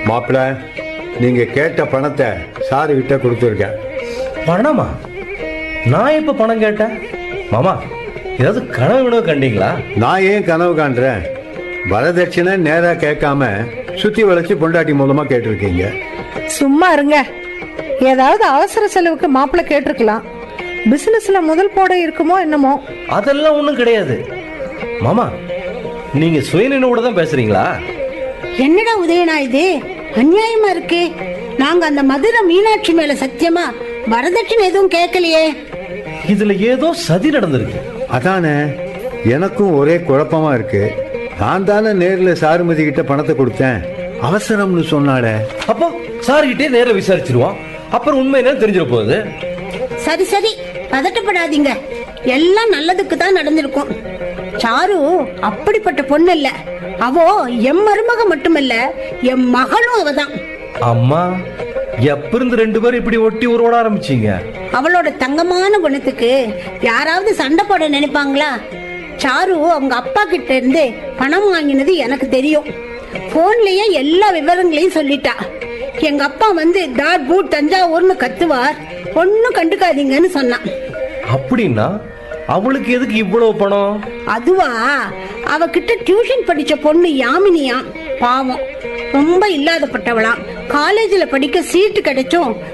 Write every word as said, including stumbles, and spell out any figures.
மாப்பிள்ள, நீங்க கேட்ட பணத்தை சாரு கிட்ட கொடுத்துருக்கேன். பணமா? நான் எப்ப பணம் கேட்டேன்? மாமா, ஏதாவது கனவு கனவு கண்டீங்களா? நான் ஏன் கனவு காண்றேன்? வரதட்சணை நேரா கேட்காம சுத்தி வளைச்சு பொண்டாட்டி மூலமா கேட்டிருக்கீங்க. சும்மா இருங்க. ஏதாவது அவசர செலவுக்கு மாப்பிள்ள கேட்டிருக்கலாம். பிசினஸ்ல முதல் போட இருக்குமோ என்னமோ. அதெல்லாம் ஒண்ணும் கிடையாது. மாமா, நீங்க சுயநினைவோட தான் பேசுறீங்களா? என்னடா உதயனா இது? அநியாயமா இருக்கு. நாங்க அந்த மதுரை மீனாட்சி மேல சத்தியமா வரதட்சணை எதுவும் கேட்கலையே. இதுல ஏதோ சதி நடந்திருக்கு. அதானே எனக்கும் ஒரே குழப்பமா இருக்கு. நான் தானே நேர்ல சாருமதி கிட்ட பணத்தை கொடுத்தேன், அவசரம்னு சொன்னாலே. அப்போ சார்கிட்டே நேர விசாரிச்சிருவோம். அப்புறம் உண்மை என்ன தெரிஞ்சிட போகுது. சரி சரி, பதட்டப்படாதீங்க. எல்லாம் நல்லதுக்கு தான் நடந்திருக்கும். சாரு அப்படிப்பட்ட பொண்ணு இல்ல. அவோ எம் மருமக மட்டுமல்ல, எம் மகளும் அவதான். அம்மா, எப்ப இருந்து ரெண்டு பேரும் இப்படி ஒட்டி உருவட ஆரம்பிச்சீங்க? அவளோட தங்கமான குணத்துக்கு யாராவது சண்டை போட நினைப்பாங்களா? சாரு அவங்க அப்பா கிட்ட இருந்து பணம் வாங்கினது எனக்கு தெரியும். போன்லயே எல்லா விவரங்களையும் சொல்லிட்டா. எங்க அப்பா வந்து தாட் பூட் தஞ்சாவூர்னு கத்துவார், ஒன்னும் கண்டுக்காதீங்கன்னு சொன்னான். அப்படின்னா அவளுக்கு எதுக்கு இவ்வளவு பணம்? அதுவா, அவகிட்ட டியூஷன் படிச்ச பொண்ணு யாமினியா. பாவம், ரொம்ப இல்லாதப்பட்டவளாம். காலேஜ்ல படிக்க சீட்டு கிடைச்சும்